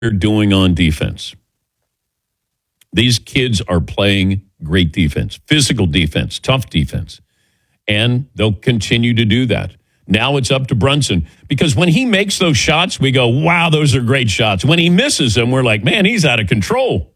doing on defense. These kids are playing great defense, physical defense, tough defense, and they'll continue to do that. Now it's up to Brunson, because when he makes those shots, we go, wow, those are great shots. When he misses them, we're like, man, he's out of control.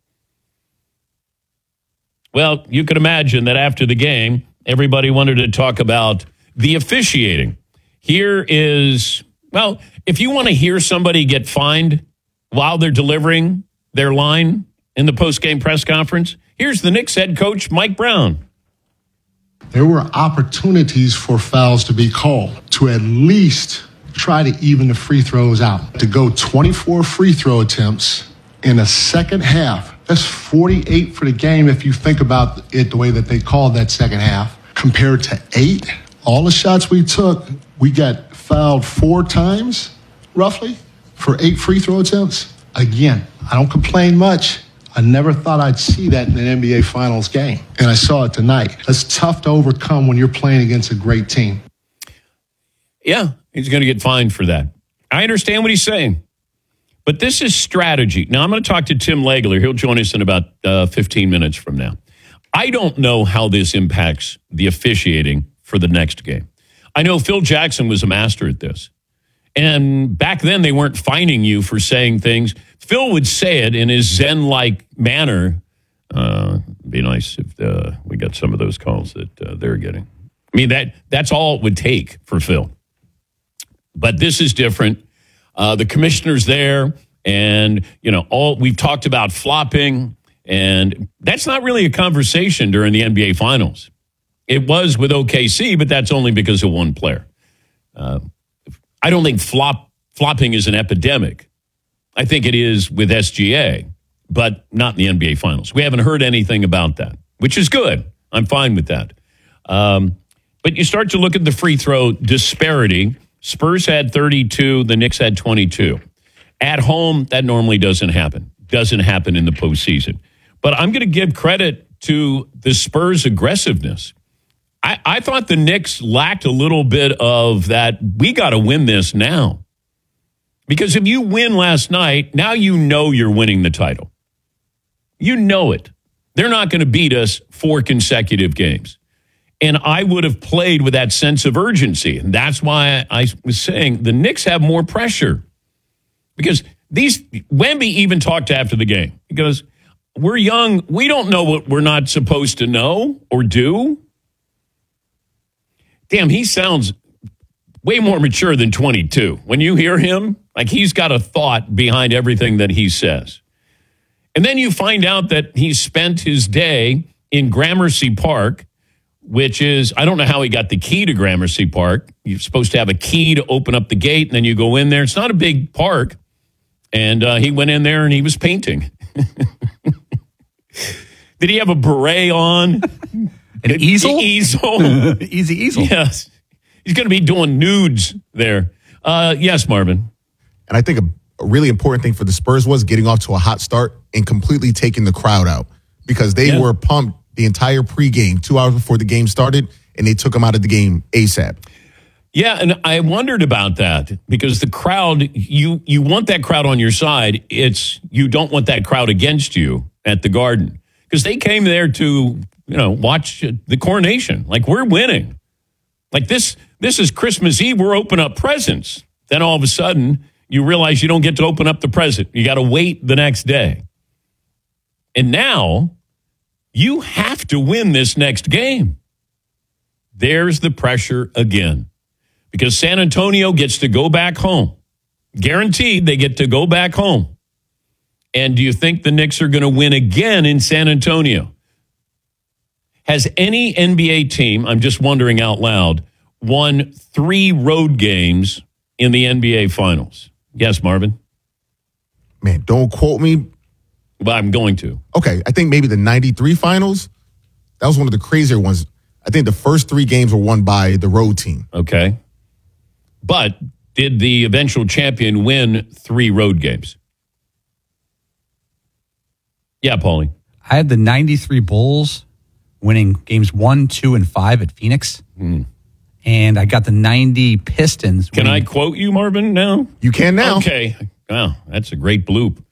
Well, you can imagine that after the game, everybody wanted to talk about the officiating. Here is, well, if you want to hear somebody get fined while they're delivering their line in the post-game press conference, here's the Knicks head coach, Mike Brown. There were opportunities for fouls to be called, to at least try to even the free throws out. To go 24 free throw attempts in a second half, that's 48 for the game if you think about it the way that they called that second half, compared to 8. All the shots we took, we got fouled 4 times, roughly, for 8 free throw attempts. Again, I don't complain much. I never thought I'd see that in an NBA Finals game, and I saw it tonight. It's tough to overcome when you're playing against a great team. Yeah, he's going to get fined for that. I understand what he's saying, but this is strategy. Now, I'm going to talk to Tim Legler. He'll join us in about 15 minutes from now. I don't know how this impacts the officiating for the next game. I know Phil Jackson was a master at this. And back then, they weren't fining you for saying things. Phil would say it in his Zen-like manner. Be nice if we got some of those calls that they're getting. I mean, that's all it would take for Phil. But this is different. The commissioner's there, and we've talked about flopping, and that's not really a conversation during the NBA Finals. It was with OKC, but that's only because of one player. I don't think flopping is an epidemic. I think it is with SGA, but not in the NBA Finals. We haven't heard anything about that, which is good. I'm fine with that. But you start to look at the free throw disparity. Spurs had 32. The Knicks had 22. At home, that normally doesn't happen. Doesn't happen in the postseason. But I'm going to give credit to the Spurs' aggressiveness. I thought the Knicks lacked a little bit of that, we got to win this now. Because if you win last night, now you know you're winning the title. You know it. They're not going to beat us 4 consecutive games. And I would have played with that sense of urgency. And that's why I was saying the Knicks have more pressure. Because Wemby even talked after the game. He goes, we're young. We don't know what we're not supposed to know or do. Damn, he sounds way more mature than 22. When you hear him, like he's got a thought behind everything that he says. And then you find out that he spent his day in Gramercy Park, which is, I don't know how he got the key to Gramercy Park. You're supposed to have a key to open up the gate, and then you go in there. It's not a big park. And he went in there and he was painting. Did he have a beret on? An easel? Easel. Easy easel. Yes. He's going to be doing nudes there. Yes, Marvin. And I think a really important thing for the Spurs was getting off to a hot start and completely taking the crowd out, because they were pumped the entire pregame 2 hours before the game started, and they took them out of the game ASAP. Yeah, and I wondered about that, because the crowd, you want that crowd on your side. You don't want that crowd against you at the Garden, because they came there to watch the coronation. Like, we're winning. Like, this is Christmas Eve. We're opening up presents. Then all of a sudden, you realize you don't get to open up the present. You got to wait the next day. And now, you have to win this next game. There's the pressure again. Because San Antonio gets to go back home. Guaranteed they get to go back home. And do you think the Knicks are going to win again in San Antonio? Has any NBA team, I'm just wondering out loud, won 3 road games in the NBA Finals? Yes, Marvin? Man, don't quote me. But I'm going to. Okay, I think maybe the 93 Finals, that was one of the crazier ones. I think the first 3 games were won by the road team. Okay. But did the eventual champion win 3 road games? Yeah, Paulie. I had the 93 Bulls winning games 1, 2, and 5 at Phoenix. And I got the 90 Pistons. Can I quote you, Marvin, now? You can now. Okay. Wow, that's a great bloop.